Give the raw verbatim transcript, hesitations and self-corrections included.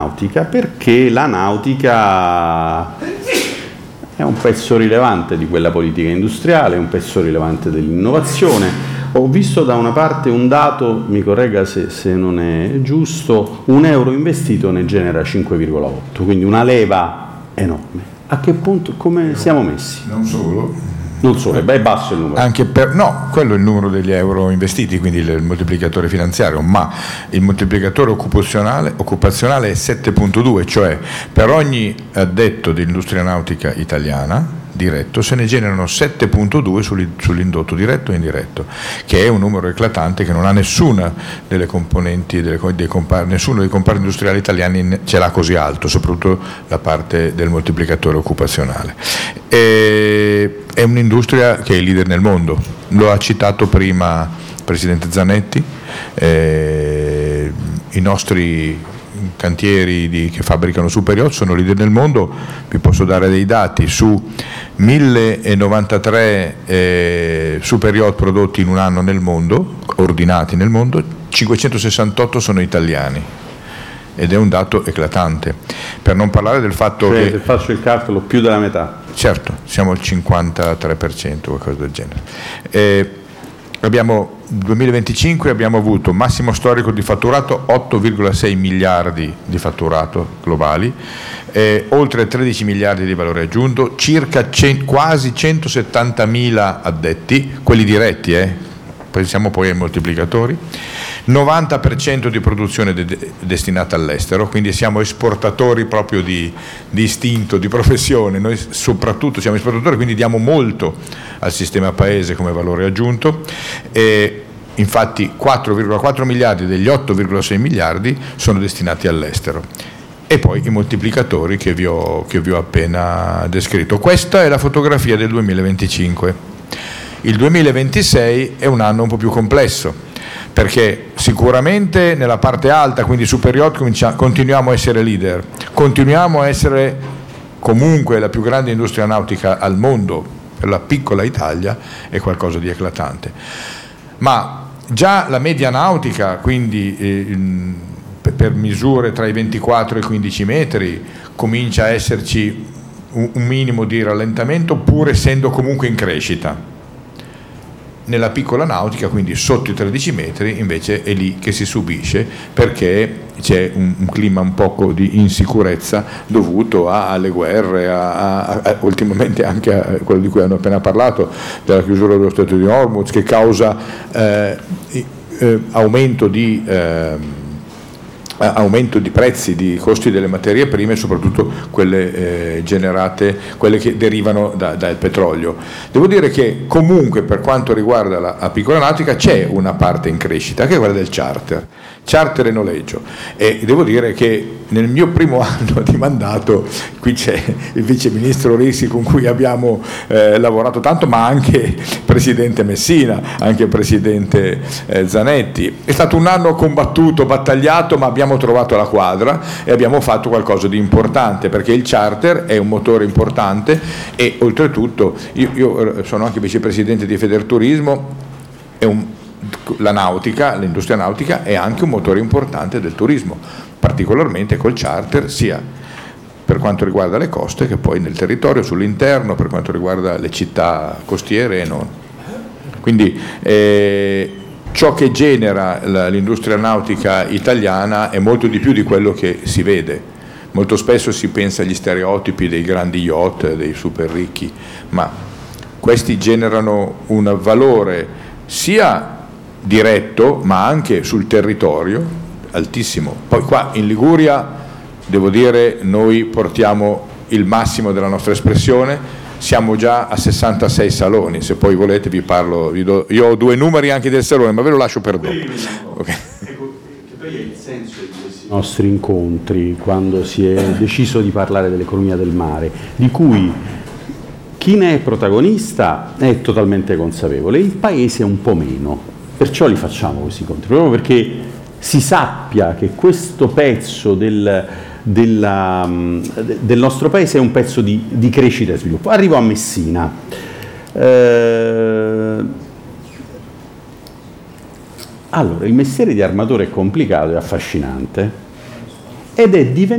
nautica, perché la nautica è un pezzo rilevante di quella politica industriale, è un pezzo rilevante dell'innovazione. Ho visto da una parte un dato, mi corregga se, se non è giusto, un euro investito ne genera cinque virgola otto, quindi una leva enorme. A che punto, come siamo messi? Non solo. Non solo, beh, è basso il numero. Anche per, no, quello è il numero degli euro investiti, quindi il, il moltiplicatore finanziario, ma il moltiplicatore occupazionale, occupazionale è sette virgola due, cioè per ogni addetto dell'industria nautica italiana diretto se ne generano sette virgola due sull'indotto diretto e indiretto, che è un numero eclatante che non ha nessuna delle componenti, delle, dei compar, nessuno dei comparti industriali italiani ce l'ha così alto, soprattutto la parte del moltiplicatore occupazionale. E, è un'industria che è leader nel mondo, lo ha citato prima il Presidente Zanetti, eh, i nostri cantieri di, che fabbricano superyacht sono leader nel mondo. Vi posso dare dei dati: su mille novantatré eh, superyacht prodotti in un anno nel mondo, ordinati nel mondo, cinquecentosessantotto sono italiani, ed è un dato eclatante, per non parlare del fatto cioè, che, se faccio il calcolo, più della metà. Certo, siamo al cinquantatré per cento, qualcosa del genere. Eh, abbiamo duemilaventicinque abbiamo avuto massimo storico di fatturato, otto virgola sei miliardi di fatturato globali, eh, oltre tredici miliardi di valore aggiunto, circa cento, quasi centosettantamila addetti, quelli diretti, eh, pensiamo poi ai moltiplicatori, novanta per cento di produzione de- de- destinata all'estero, quindi siamo esportatori proprio di, di istinto, di professione. Noi soprattutto siamo esportatori, quindi diamo molto al sistema paese come valore aggiunto, e infatti quattro virgola quattro miliardi degli otto virgola sei miliardi sono destinati all'estero. E poi i moltiplicatori che vi ho, che vi ho appena descritto. Questa è la fotografia del duemilaventicinque. Il duemilaventisei è un anno un po' più complesso, perché sicuramente nella parte alta, quindi super yacht, continuiamo a essere leader, continuiamo a essere comunque la più grande industria nautica al mondo. Per la piccola Italia è qualcosa di eclatante, ma già la media nautica, quindi eh, per misure tra i ventiquattro e i quindici metri, comincia a esserci un, un minimo di rallentamento, pur essendo comunque in crescita. Nella piccola nautica, quindi sotto i tredici metri, invece è lì che si subisce, perché c'è un, un clima un poco di insicurezza dovuto a, alle guerre, a, a, a, ultimamente anche a quello di cui hanno appena parlato, della chiusura dello Stretto di Hormuz, che causa eh, eh, aumento di eh, aumento di prezzi, di costi delle materie prime, soprattutto quelle eh, generate, quelle che derivano da, dal petrolio. Devo dire che comunque, per quanto riguarda la, la piccola nautica, c'è una parte in crescita, che è quella del charter, charter e noleggio, e devo dire che nel mio primo anno di mandato, qui c'è il vice ministro Risi con cui abbiamo eh, lavorato tanto, ma anche il presidente Messina, anche il presidente eh, Zanetti. È stato un anno combattuto, battagliato, ma abbiamo trovato la quadra e abbiamo fatto qualcosa di importante, perché il charter è un motore importante, e oltretutto io, io sono anche vicepresidente di Federturismo, è un, la nautica, l'industria nautica è anche un motore importante del turismo, particolarmente col charter, sia per quanto riguarda le coste che poi nel territorio, sull'interno, per quanto riguarda le città costiere e non. Quindi eh, ciò che genera l'industria nautica italiana è molto di più di quello che si vede. Molto spesso si pensa agli stereotipi dei grandi yacht, dei super ricchi, ma questi generano un valore sia diretto ma anche sul territorio altissimo. Poi qua in Liguria, devo dire, noi portiamo il massimo della nostra espressione, siamo già a sessantasei saloni, se poi volete vi parlo, vi do, io ho due numeri anche del salone, ma ve lo lascio per dopo. Okay. Ecco, che poi è il senso di questi nostri incontri, quando si è deciso di parlare dell'economia del mare, di cui chi ne è protagonista è totalmente consapevole, il paese un po' meno, perciò li facciamo questi incontri, proprio perché si sappia che questo pezzo del, della, del nostro paese è un pezzo di, di crescita e sviluppo. Arrivo a Messina. Eh, allora, il mestiere di armatore è complicato e affascinante ed è divenuto